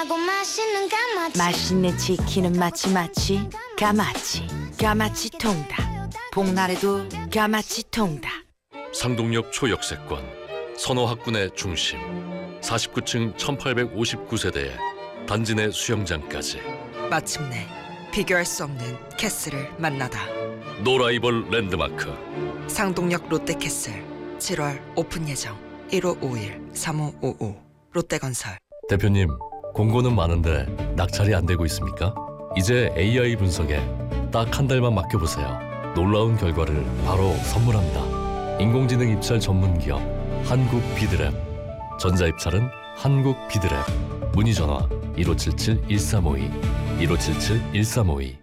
달콤하고 맛있는 까마치. 맛있는 치킨은 마치 까마치. 까마치 통닭. 복날에도 까마치 통닭. 상동역 초역세권, 선호학군의 중심, 49층 1859세대에 단지 내 수영장까지. 마침내 비교할 수 없는 캐슬을 만나다. 노라이벌 랜드마크. 상동역 롯데캐슬 7월 오픈 예정. 1551-3555 롯데건설. 대표님, 공고는 많은데 낙찰이 안 되고 있습니까? 이제 AI 분석에 딱 한 달만 맡겨보세요. 놀라운 결과를 바로 선물합니다. 인공지능 입찰 전문 기업 한국비드랩. 전자입찰은 한국비드랩. 문의 전화 1577-1352 1577-1352.